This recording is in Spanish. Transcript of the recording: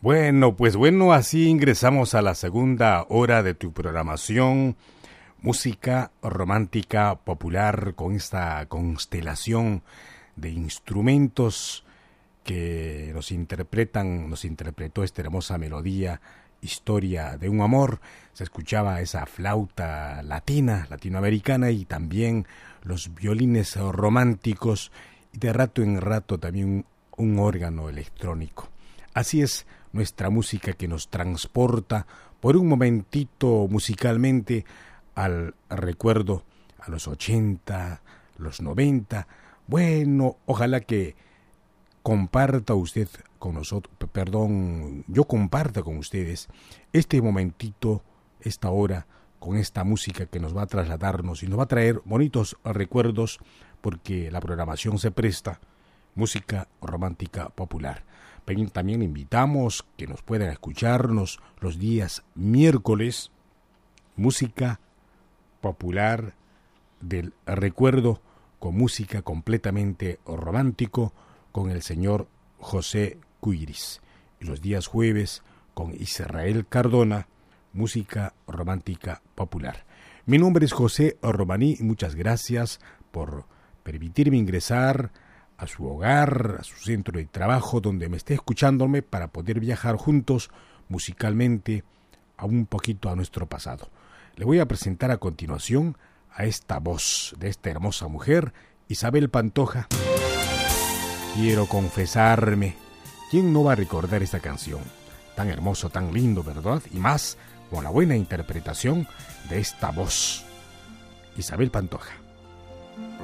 Bueno, así ingresamos a la segunda hora de tu programación, música romántica popular, con esta constelación de instrumentos que nos interpretó esta hermosa melodía, historia de un amor. Se escuchaba esa flauta latinoamericana, y también los violines románticos, y de rato en rato también un órgano electrónico. Así es nuestra música, que nos transporta por un momentito musicalmente al recuerdo, a los 80, los 90. Bueno, ojalá que comparta usted con nosotros, yo comparta con ustedes este momentito, esta hora, con esta música que nos va a trasladarnos y nos va a traer bonitos recuerdos, porque la programación se presta, música romántica popular. También invitamos que nos puedan escucharnos los días miércoles, música popular del recuerdo, con música completamente romántico, con el señor José Cuiris. Y los días jueves, con Israel Cardona, música romántica popular. Mi nombre es José Romaní y muchas gracias por permitirme ingresar a su hogar, a su centro de trabajo, donde me esté escuchándome, para poder viajar juntos musicalmente a un poquito a nuestro pasado. Le voy a presentar a continuación a esta voz de esta hermosa mujer, Isabel Pantoja. Quiero confesarme. ¿Quién no va a recordar esta canción? Tan hermoso, tan lindo, ¿verdad? Y más con la buena interpretación de esta voz, Isabel Pantoja.